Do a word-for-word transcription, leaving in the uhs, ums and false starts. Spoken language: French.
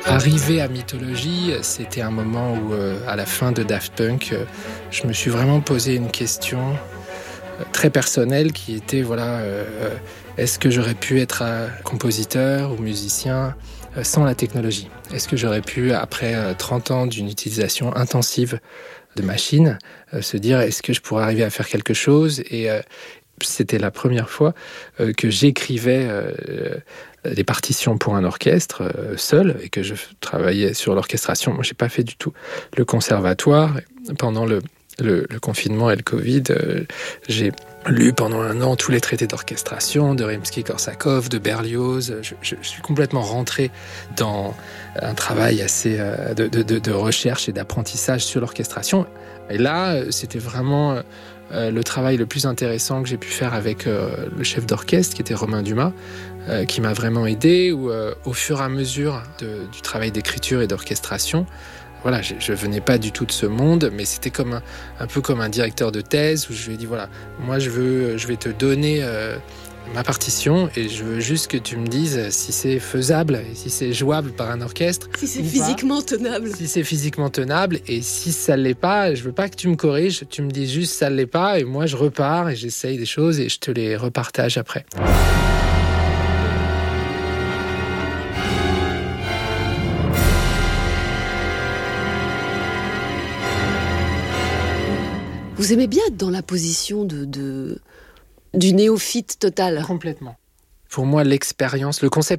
Arrivé à Mythologie, c'était un moment où, euh, à la fin de Daft Punk, euh, je me suis vraiment posé une question euh, très personnelle qui était, voilà, euh, est-ce que j'aurais pu être euh, compositeur ou musicien euh, sans la technologie ? Est-ce que j'aurais pu, après euh, trente ans d'une utilisation intensive de machines, euh, se dire, est-ce que je pourrais arriver à faire quelque chose ? Et euh, c'était la première fois euh, que j'écrivais euh, les partitions pour un orchestre euh, seul et que je travaillais sur l'orchestration. Moi, j'ai pas fait du tout le conservatoire. Pendant le, le, le confinement et le Covid, euh, j'ai lu pendant un an tous les traités d'orchestration de Rimsky-Korsakov, de Berlioz. Je, je, je suis complètement rentré dans un travail assez euh, de, de, de recherche et d'apprentissage sur l'orchestration. Et là, c'était vraiment euh, le travail le plus intéressant que j'ai pu faire avec euh, le chef d'orchestre, qui était Romain Dumas, euh, qui m'a vraiment aidé, où euh, au fur et à mesure de, du travail d'écriture et d'orchestration, voilà, je, je venais pas du tout de ce monde, mais c'était comme un, un peu comme un directeur de thèse où je lui ai dit voilà, moi je veux, je vais te donner euh, ma partition et je veux juste que tu me dises si c'est faisable, si c'est jouable par un orchestre, si c'est physiquement pas. tenable, si c'est physiquement tenable, et si ça l'est pas, je veux pas que tu me corriges, tu me dis juste ça l'est pas et moi je repars et j'essaye des choses et je te les repartage après. Vous aimez bien être dans la position de, de, du néophyte total ? Complètement. Pour moi, l'expérience, le concept